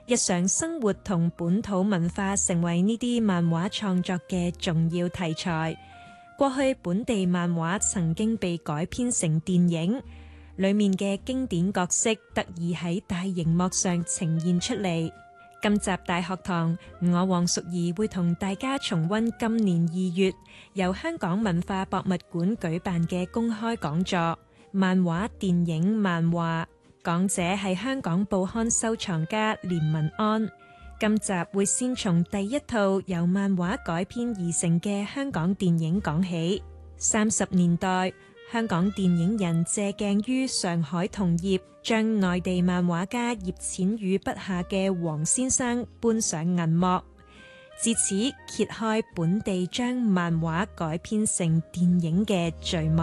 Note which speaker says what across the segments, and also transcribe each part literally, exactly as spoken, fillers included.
Speaker 1: 日常生活同本土文化成為呢啲漫畫創作嘅重要題材。過去本地漫畫曾經被改編成電影，裡面嘅經典角色得以喺大熒幕上呈現出嚟。今集大學堂，我黃淑儀會同大家重溫今年二月由香港文化博物館舉辦嘅公開講座《漫畫電影漫畫》，講者係香港報刊收藏家連文安。今集會先從第一套由漫畫改編而成嘅香港電影講起。三十年代，香港電影人借鏡於上海同業，將內地漫畫家葉淺予筆下嘅黃先生搬上銀幕，自此揭開本地將漫畫改編成電影嘅序幕。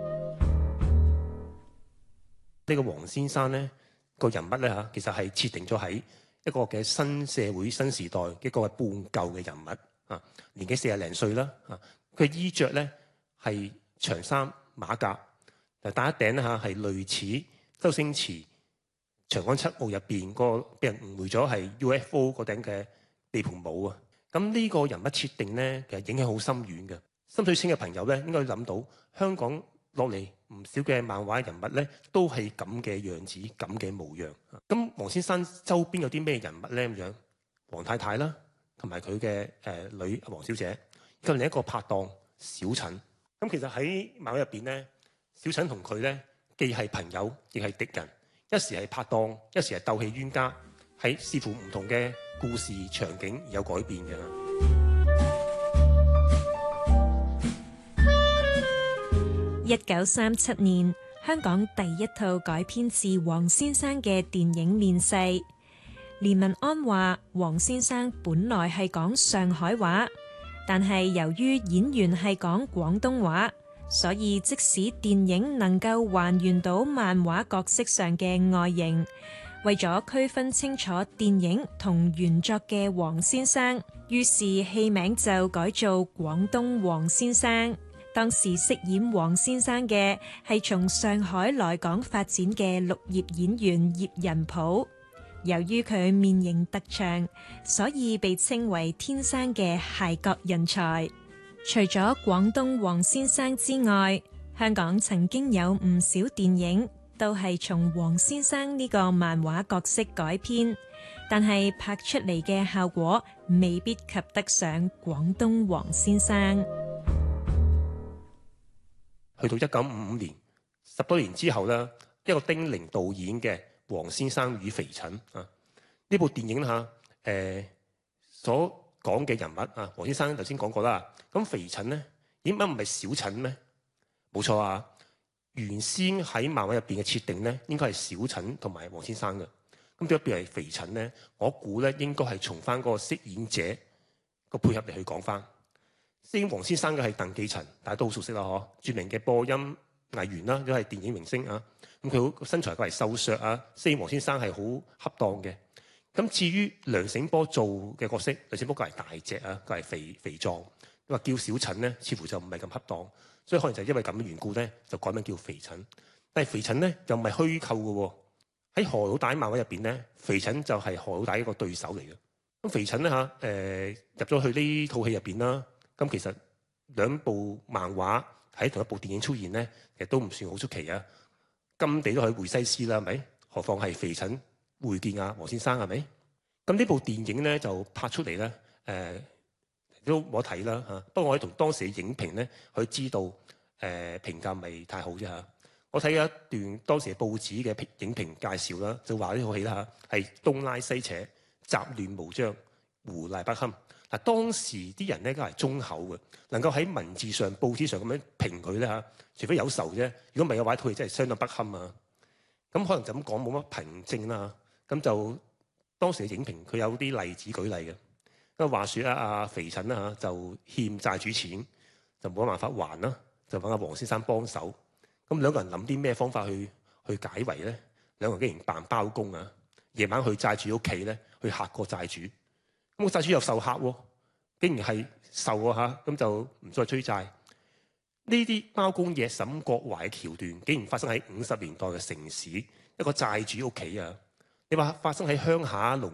Speaker 2: 呢個黃先生呢個人物呢，嚇，其實係設定咗喺一個嘅新社會新時代一個半舊嘅人物啊，年紀四十零歲啦啊，佢衣着呢係長衫馬甲，就戴一頂咧嚇，係類似周星馳《長安七號》入邊個俾人誤會咗係 U F O 嗰頂嘅地盤帽啊。咁呢個人物設定呢，其實影響好深遠嘅。心水清嘅朋友呢，應該諗到香港落嚟唔少嘅漫畫人物呢，都係咁嘅樣子，咁嘅模樣。咁黃先生周邊有啲咩人物呢？咁樣黃太太啦，同埋佢嘅誒女黃小姐，以及另一個拍檔小陳。咁其實喺漫畫入邊咧，小陳同佢咧既係朋友，亦係敵人。一時係拍檔，一時係鬥氣冤家，喺視乎唔同嘅故事場景而有改變嘅。
Speaker 1: 一九三七年，香港第一套改編自黃先生嘅電影《面世》。連文安話：黃先生本來係講上海話。但係由於演員係講廣東話，所以即使電影能夠還原到漫畫角色上嘅外形，為咗區分清楚電影同原作嘅黃先生，於是戲名就改做廣東黃先生。當時飾演黃先生嘅係從上海來港發展嘅綠葉演員葉仁普。由於佢面型特長，所以被稱為天生嘅諧角人才。除咗廣東黃先生之外，香港曾經有唔少電影都係從黃先生呢個漫畫角色改編，但係拍出嚟嘅效果未必及得上廣東黃先生。
Speaker 2: 去到一九五五年，十多年之後呢，一個丁玲導演嘅黃先生與肥陳啊！呢部電影嚇，誒、呃、所講嘅人物啊，黃先生頭先講過啦。咁肥陳咧，點解唔係小陳咩？冇錯啊！原先喺漫畫入邊嘅設定咧，應該係小陳同埋黃先生嘅。咁點解變係肥陳咧？我估咧應該係從翻嗰個飾演者個配合嚟去講翻。飾演黃先生嘅係鄧寄塵，大家都好熟悉啦，嗬！著名嘅播音藝員啦，都係電影明星啊。咁佢好身材佢係瘦削啊，飾演黃先生係好恰當嘅。咁至於梁醒波做嘅角色，梁醒波佢係大隻啊，佢係肥肥壯。你話叫小陳咧，似乎就唔係咁恰當，所以可能就係因為咁嘅緣故咧，就改名叫肥陳。但係肥陳咧又唔係虛構嘅喎，喺何老大漫畫入邊咧，肥陳就係何老大一個對手嚟嘅。咁肥陳咧嚇誒入咗去呢套戲入邊啦。咁其實兩部漫畫喺同一部電影出現咧，其實都唔算好出奇啊。甘地都可以會西施啦，係咪？何況係肥陳會見啊黃先生係咪？咁呢部電影咧就拍出嚟咧，誒、呃、都冇得睇啦嚇。不過我哋同當時嘅影評咧，佢知道誒、呃、評價唔係太好啫嚇。我睇咗一段當時嘅報紙嘅影評介紹啦，就話呢套戲啦嚇係東拉西扯、雜亂無章、胡賴不堪。嗱，當時啲人咧都係忠厚嘅，能夠喺文字上、報紙上咁樣評佢咧嚇，除非有仇啫。如果唔係嘅話，套戲真係相當不堪啊！咁可能就咁講冇乜憑證啦。咁就當時嘅影評佢有啲例子舉例嘅。咁話説啊，阿肥陳啦嚇就欠債主錢，就冇辦法還啦，就揾阿黃先生幫手。咁兩個人諗啲咩方法去去解圍咧？兩個人竟然扮包公啊！夜晚去債主屋企咧，去嚇個債主。咁個債主又受嚇喎，竟然係受喎嚇，咁就唔再追債。呢啲包公夜審國懷嘅橋段，竟然發生喺五十年代嘅城市一個債主屋企啊！你話發生喺鄉下農